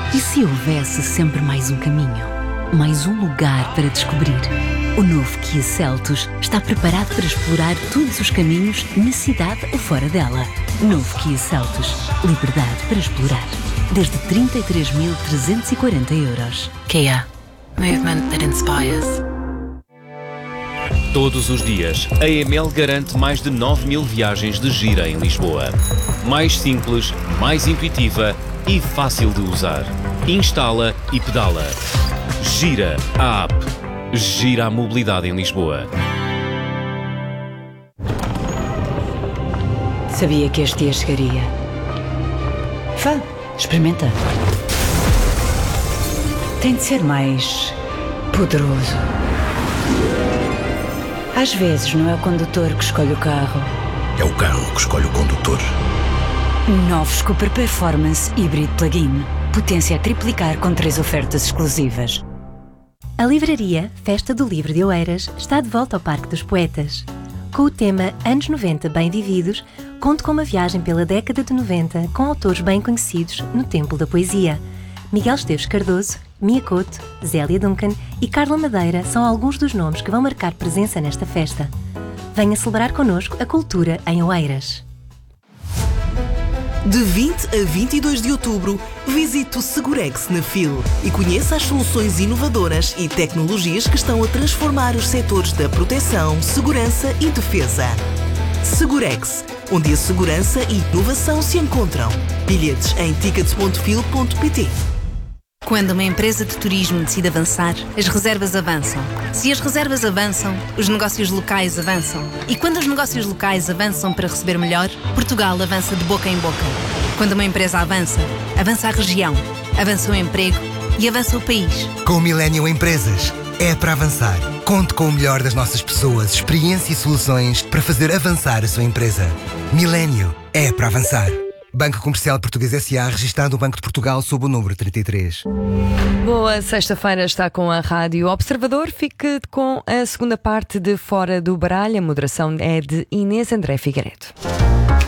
E se houvesse sempre mais um caminho? Mais um lugar para descobrir? O novo Kia Seltos está preparado para explorar todos os caminhos na cidade ou fora dela. Novo Kia Seltos. Liberdade para explorar. Desde 33.340 euros. Kia. Movement that inspires. Todos os dias, a EML garante mais de 9.000 viagens de Gira em Lisboa. Mais simples, mais intuitiva e fácil de usar. Instala e pedala. Gira, a app. Gira a mobilidade em Lisboa. Sabia que este dia chegaria. Vá, experimenta. Tem de ser mais poderoso. Às vezes não é o condutor que escolhe o carro. É o carro que escolhe o condutor. Novos Cooper Performance Hybrid Plug-in. Potência a triplicar com 3 ofertas exclusivas. A livraria Festa do Livro de Oeiras está de volta ao Parque dos Poetas. Com o tema Anos 90 Bem Vividos, conto com uma viagem pela década de 90 com autores bem conhecidos no Templo da Poesia. Miguel Esteves Cardoso, Mia Couto, Zélia Duncan e Carla Madeira são alguns dos nomes que vão marcar presença nesta festa. Venha celebrar connosco a cultura em Oeiras. De 20 a 22 de outubro, visite o Segurex na FIL e conheça as soluções inovadoras e tecnologias que estão a transformar os setores da proteção, segurança e defesa. Segurex, onde a segurança e inovação se encontram. Bilhetes em tickets.fil.pt. Quando uma empresa de turismo decide avançar, as reservas avançam. Se as reservas avançam, os negócios locais avançam. E quando os negócios locais avançam para receber melhor, Portugal avança de boca em boca. Quando uma empresa avança, avança a região, avança o emprego e avança o país. Com o Millennium Empresas, é para avançar. Conte com o melhor das nossas pessoas, experiência e soluções para fazer avançar a sua empresa. Millennium é para avançar. Banco Comercial Português S.A., registado no Banco de Portugal sob o número 33. Boa sexta-feira, está com a Rádio Observador. Fique com a segunda parte de Fora do Baralho. A moderação é de Inês André Figueiredo.